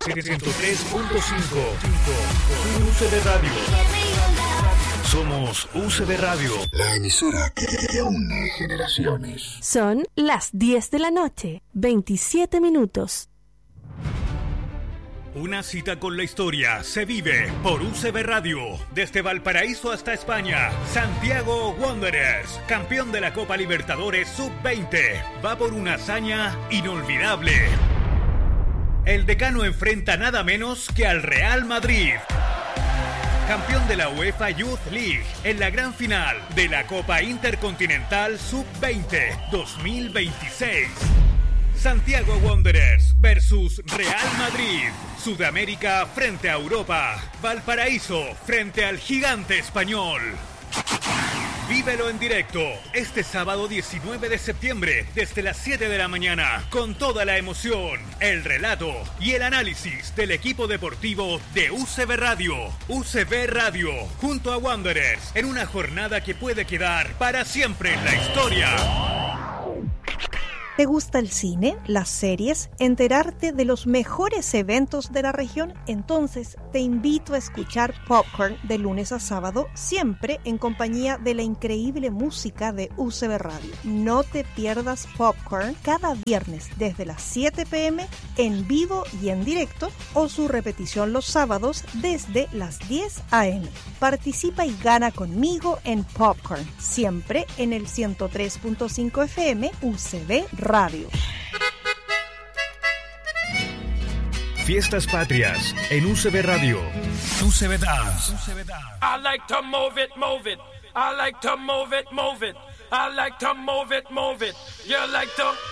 103.5 UCB Radio. Somos UCB Radio, la emisora que une generaciones. Son las 10 de la noche, 27 minutos. Una cita con la historia se vive por UCB Radio. Desde Valparaíso hasta España, Santiago Wanderers, campeón de la Copa Libertadores Sub-20, va por una hazaña inolvidable. El decano enfrenta nada menos que al Real Madrid, campeón de la UEFA Youth League, en la gran final de la Copa Intercontinental Sub-20 2026. Santiago Wanderers versus Real Madrid. Sudamérica frente a Europa. Valparaíso frente al gigante español. Vívelo en directo este sábado 19 de septiembre desde las 7 de la mañana con toda la emoción, el relato y el análisis del equipo deportivo de UCB Radio. UCB Radio junto a Wanderers en una jornada que puede quedar para siempre en la historia. ¿Te gusta el cine, las series, enterarte de los mejores eventos de la región? Entonces te invito a escuchar Popcorn de lunes a sábado, siempre en compañía de la increíble música de UCB Radio. No te pierdas Popcorn cada viernes desde las 7 p.m. en vivo y en directo, o su repetición los sábados desde las 10 a.m. Participa y gana conmigo en Popcorn, siempre en el 103.5 FM UCB Radio. Fiestas Patrias en UCB Radio. UCB Dance. I like to move it, move it. I like to move it, move it. I like to move it, move it. You like to